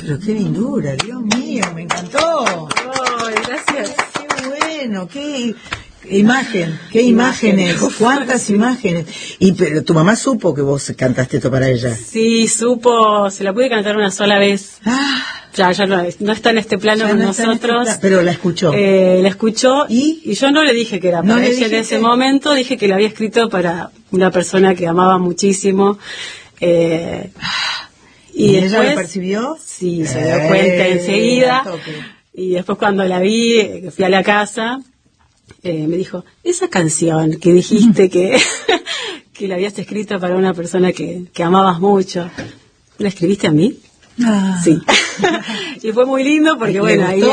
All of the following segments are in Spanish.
pero qué lindura, Dios mío, me encantó. Ay, gracias. Qué bueno, qué imágenes, cuántas imágenes. Pero tu mamá supo que vos cantaste esto para ella. Sí, supo, se la pude cantar una sola vez. Ya no está en este plano con nosotros. Pero la escuchó. La escuchó y yo no le dije que era para ella en ese momento, dije que la había escrito para una persona que amaba muchísimo. ¿Y después, ella lo percibió? Sí, se dio cuenta enseguida. Y después cuando la vi, fui a la casa, me dijo, esa canción que dijiste que la habías escrito para una persona que amabas mucho, ¿la escribiste a mí? Sí. Y fue muy lindo porque bueno, ahí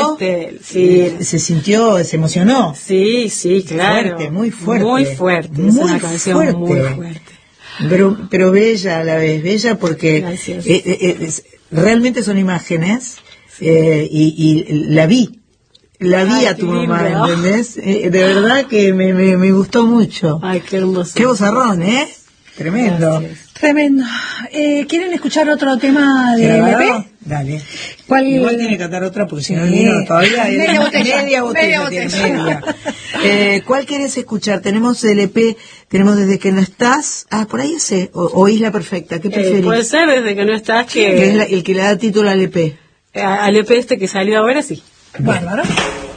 se emocionó. Sí, claro. Muy fuerte. Es una canción muy fuerte. Pero bella a la vez, bella porque realmente son imágenes y la vi a tu mamá, ¿entendés? De verdad que me gustó mucho. Ay, qué hermoso. Qué vozarrón, tremendo. Gracias. Tremendo. ¿Quieren escuchar otro tema de LP? Dale. Igual tiene que cantar otra porque si no el vino todavía media botella. ¿Cuál querés escuchar? Tenemos el EP, tenemos Desde que no estás. Por ahí ese, o Isla Perfecta, ¿qué preferís? Puede ser Desde que no estás, que es el que le da título al EP. Al EP que salió ahora, sí. Bárbaro.